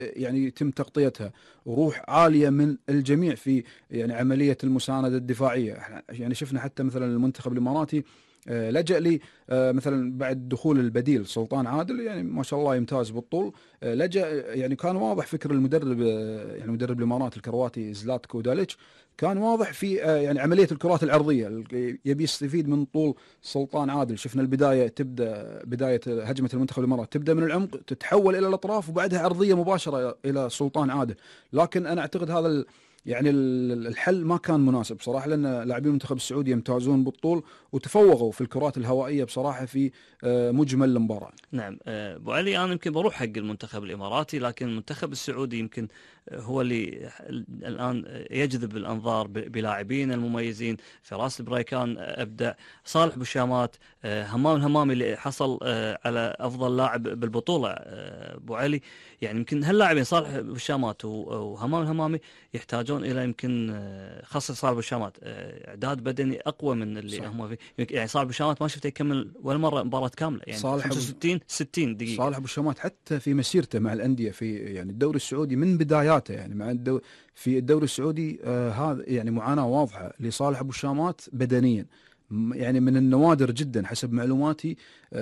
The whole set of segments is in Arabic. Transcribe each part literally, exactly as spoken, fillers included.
يعني يتم تغطيتها، وروح عاليه من الجميع في يعني عمليه المسانده الدفاعيه. احنا يعني شفنا حتى مثلا المنتخب الاماراتي آه، لجأ لي آه، مثلا بعد دخول البديل سلطان عادل، يعني ما شاء الله يمتاز بالطول. آه، لجأ يعني كان واضح فكر المدرب، آه، يعني مدرب الامارات الكرواتي زلاتكو داليتش، كان واضح في آه، يعني عمليه الكرات العرضيه، يبي يستفيد من طول سلطان عادل. شفنا البدايه تبدا بدايه هجمه المنتخب الامارات تبدا من العمق، تتحول الى الاطراف، وبعدها عرضيه مباشره الى سلطان عادل. لكن انا اعتقد هذا ال يعني ال- الحل ما كان مناسب بصراحه، لان لاعبين المنتخب السعودي يمتازون بالطول وتفوقوا في الكرات الهوائيه بصراحه في آه، مجمل المباراه. نعم. آه، ابو علي، انا يمكن بروح حق المنتخب الاماراتي، لكن المنتخب السعودي يمكن آه، هو اللي الان يجذب الانظار ب- بلاعبين المميزين. فراس البريكان آه، ابدع، صالح بوشامات، آه، همام الهمامي اللي حصل آه، على افضل لاعب بالبطوله. آه، ابو علي، يعني يمكن هاللاعبين صالح بوشامات و- وهمام الهمامي يحتاجون الى يمكن آه، خاصه صالح بوشامات آه، اعداد بدني اقوى من اللي صح. هم فيه. يعني صالح بوشامات ما شفته يكمل ولا مره مباراه كامله، يعني صالح ابو خمسة وستين ستين دقيقة. صالح ابو شامات حتى في مسيرته مع الانديه في يعني الدوري السعودي من بداياته، يعني مع الدو في الدوري السعودي آه هذا يعني معاناه واضحه لصالح ابو شامات بدنيا. م- يعني من النوادر جدا حسب معلوماتي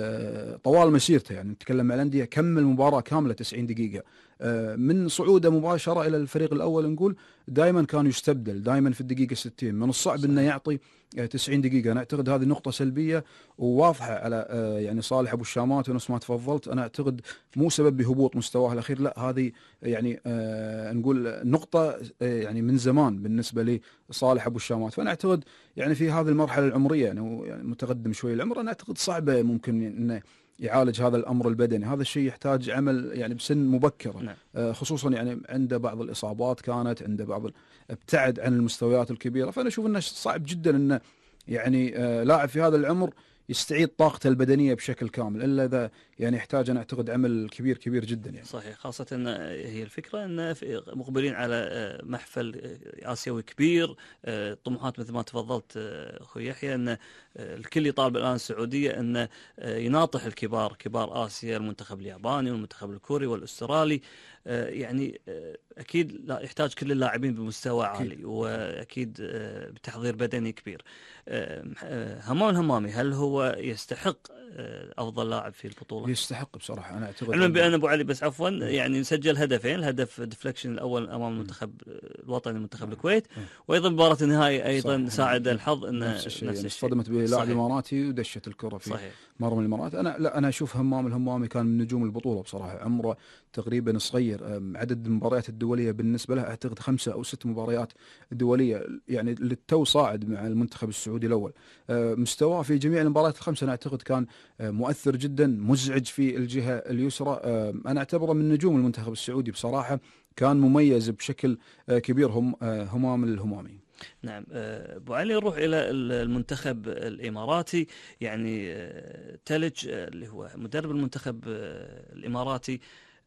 آه طوال مسيرته، يعني نتكلم مع الانديه كمل مباراه كامله تسعين دقيقه. آه من صعوده مباشره الى الفريق الاول نقول دائما كان يستبدل دائما في الدقيقه ستين، من الصعب انه صحيح. يعطي آه، تسعين دقيقه. انا اعتقد هذه نقطه سلبيه وواضحه على آه، يعني صالح ابو الشامات، ونفس ما تفضلت انا اعتقد مو سبب بهبوط مستواه الاخير، لا هذه يعني آه نقول نقطه آه يعني من زمان بالنسبه لصالح ابو الشامات. فانا اعتقد يعني في هذه المرحله العمريه، يعني هو يعني متقدم شوي العمر، انا اعتقد صعبه ممكن انه يعالج هذا الامر البدني. هذا الشيء يحتاج عمل يعني بسن مبكره، نعم. آه خصوصا يعني عنده بعض الاصابات، كانت عنده بعض ال- ابتعد عن المستويات الكبيره. فانا اشوف انه صعب جدا انه يعني آه لاعب في هذا العمر يستعيد طاقته البدنية بشكل كامل، إلا إذا يعني يحتاج أنا أعتقد عمل كبير كبير جدا يعني. صحيح، خاصة أن هي الفكرة أن في- مقبلين على آه، محفل آه، آسيوي كبير. آه، طموحات مثل ما تفضلت آه، أخوي يحيى، أن آه، الكل يطالب الآن السعودية أن آه، يناطح الكبار، كبار آسيا، المنتخب الياباني والمنتخب الكوري والأسترالي. آه، يعني آه، أكيد لا يحتاج كل اللاعبين بمستوى أكيد عالي، أكيد. وأكيد آه، بتحضير بدني كبير. آه، آه، همام الهمامي، هل هو يستحق آه، أفضل لاعب في البطولة؟ يستحق بصراحة، أنا أعتقد علما بان ربما. ابو علي، بس عفوا، إيه. يعني سجل هدفين، الهدف ديفليكشن الاول امام مم. المنتخب الوطني منتخب آه. الكويت، إيه. وايضا مباراه النهائي ايضا صح. ساعد ن- الحظ انه نفس الشيء، نفس يعني الشيء. اصطدمت بلاعب صحيح. اماراتي ودشت الكره في صحيح. مرمى الامارات. انا لا انا اشوف همام الهمامي كان من نجوم البطوله بصراحه، عمره تقريبا صغير. أم، عدد المباريات الدوليه بالنسبه له اعتقد خمسه او ست مباريات دوليه، يعني للتو صاعد مع المنتخب السعودي الاول. أه، مستواه في جميع المباريات الخمسه انا اعتقد كان أه، مؤثر جدا، مزعج في الجهه اليسرى. أه، انا اعتبره من نجوم المنتخب السعودي بصراحه، كان مميز بشكل أه، كبير. هم أه، همام الهمامي. نعم. آه، ابو علي، نروح الى ال- المنتخب الاماراتي. يعني آه، تلج آه، اللي هو مدرب المنتخب آه، الاماراتي،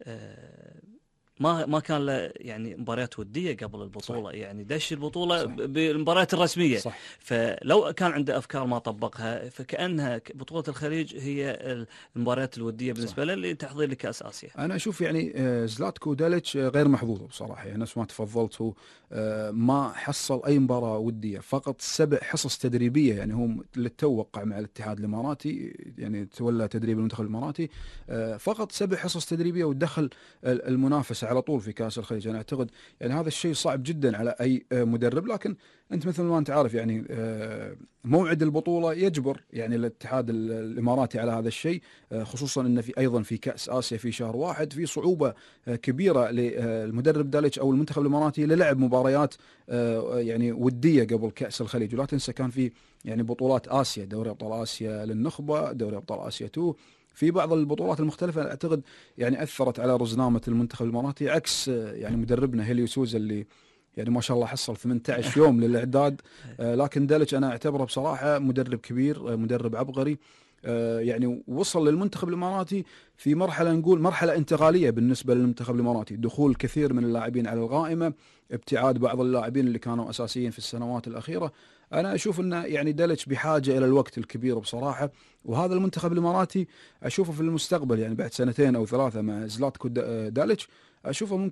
آه، ما ما كان له يعني مباريات وديه قبل صح. البطوله، يعني دش البطوله ب- صح. بالمباريات الرسميه. صح. فلو كان عنده افكار ما طبقها، فكانها ك- بطوله الخليج هي المباريات الوديه صح. بالنسبه له لتحضير لكاس اسيا. انا اشوف يعني آه، زلاتكو داليتش آه، غير محظوظ بصراحه، يعني نفس ما تفضلت. هو آه، ما حصل اي مباراه وديه، فقط سبع حصص تدريبيه. يعني هو للتو وقع مع الاتحاد الاماراتي، يعني تولى تدريب المنتخب الاماراتي. آه، فقط سبع حصص تدريبيه ودخل ال- المنافسه على طول في كاس الخليج. انا اعتقد يعني هذا الشيء صعب جدا على اي آه، مدرب. لكن انت مثل ما انت عارف يعني آه، موعد البطوله يجبر يعني الاتحاد ال- الاماراتي على هذا الشيء. آه، خصوصا ان في ايضا في كاس اسيا في شهر واحد، في صعوبه آه، كبيره للمدرب داليتش او المنتخب الاماراتي للعب مباريات آه، يعني وديه قبل كاس الخليج. ولا تنسى كان في يعني بطولات اسيا، دوري ابطال اسيا للنخبه، دوري ابطال اسيا اتنين، في بعض البطولات المختلفه اعتقد يعني اثرت على رزنامه المنتخب الاماراتي، عكس آه، يعني مدربنا هيليو سوزا اللي يعني ما شاء الله حصل ثمانية عشر يوم للاعداد. آه، لكن داليتش انا اعتبره بصراحه مدرب كبير، آه، مدرب عبقري. آه، يعني وصل للمنتخب الاماراتي في مرحله نقول مرحله انتقاليه بالنسبه للمنتخب الاماراتي، دخول كثير من اللاعبين على القائمه، ابتعاد بعض اللاعبين اللي كانوا اساسيين في السنوات الاخيره. انا اشوف انه يعني داليتش بحاجه الى الوقت الكبير بصراحه. وهذا المنتخب الاماراتي اشوفه في المستقبل، يعني بعد سنتين او ثلاثه مع زلاتكو دا- داليتش، اشوفه ممكن